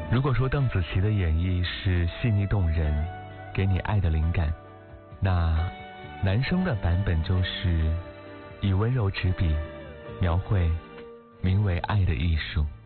如果说邓紫棋的演绎是细腻动人，给你爱的灵感，那男生的版本就是以温柔执笔描绘名为爱的艺术。